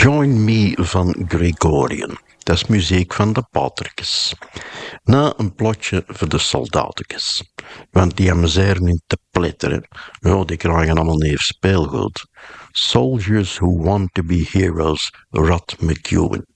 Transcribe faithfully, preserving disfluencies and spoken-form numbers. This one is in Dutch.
Join Me van Gregorian. Dat is muziek van de patertjes. Na een plotje voor de soldatekes. Want die hebben zeer niet te pletteren. Ja, die krijgen allemaal neer speelgoed. Soldiers Who Want to Be Heroes, Rod McEwen.